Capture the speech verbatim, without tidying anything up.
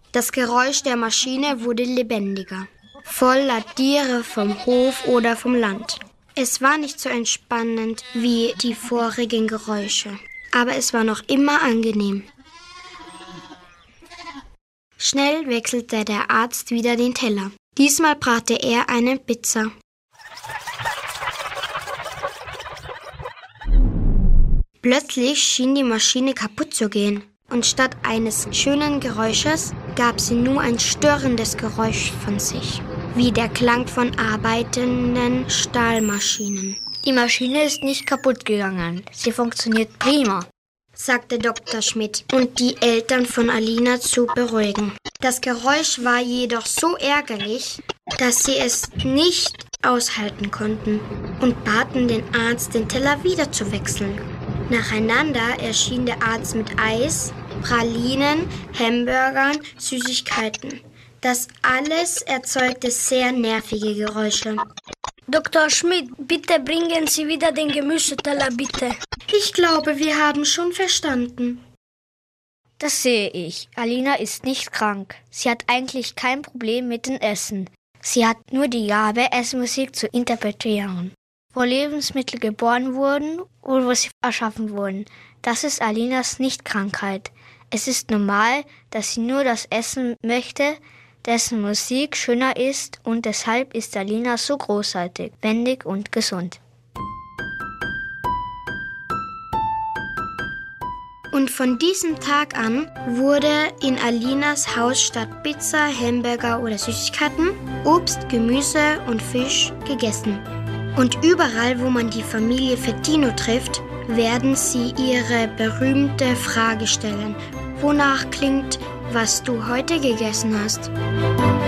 Das Geräusch der Maschine wurde lebendiger, voller Tiere vom Hof oder vom Land. Es war nicht so entspannend wie die vorigen Geräusche, aber es war noch immer angenehm. Schnell wechselte der Arzt wieder den Teller. Diesmal brachte er eine Pizza. Plötzlich schien die Maschine kaputt zu gehen. Und statt eines schönen Geräusches gab sie nur ein störendes Geräusch von sich, wie der Klang von arbeitenden Stahlmaschinen. Die Maschine ist nicht kaputt gegangen. Sie funktioniert prima, sagte Doktor Schmidt, um die Eltern von Alina zu beruhigen. Das Geräusch war jedoch so ärgerlich, dass sie es nicht aushalten konnten und baten den Arzt, den Teller wieder zu wechseln. Nacheinander erschien der Arzt mit Eis, Pralinen, Hamburgern, Süßigkeiten. Das alles erzeugte sehr nervige Geräusche. Doktor Schmidt, bitte bringen Sie wieder den Gemüseteller, bitte. Ich glaube, wir haben schon verstanden. Das sehe ich. Alina ist nicht krank. Sie hat eigentlich kein Problem mit dem Essen. Sie hat nur die Gabe, Essmusik zu interpretieren. Wo Lebensmittel geboren wurden oder wo sie erschaffen wurden. Das ist Alinas Nicht-Krankheit. Es ist normal, dass sie nur das Essen möchte, dessen Musik schöner ist und deshalb ist Alina so großartig, wendig und gesund. Und von diesem Tag an wurde in Alinas Haus statt Pizza, Hamburger oder Süßigkeiten Obst, Gemüse und Fisch gegessen. Und überall, wo man die Familie Fettino trifft, werden sie ihre berühmte Frage stellen. Wonach klingt, was du heute gegessen hast?